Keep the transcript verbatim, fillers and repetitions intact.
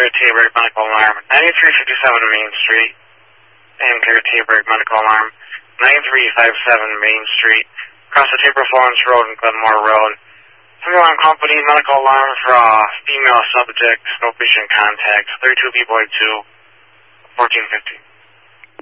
Care Taberg Medical Alarm. ninety-three fifty-seven Main Street. A M Care Taberg Medical Alarm. ninety-three fifty-seven Main Street. Across the Taber Florence Road and Glenmore Road. Single Alarm Company Medical Alarm for uh, female subjects, no patient contacts. thirty-two B Boy two, fourteen fifty.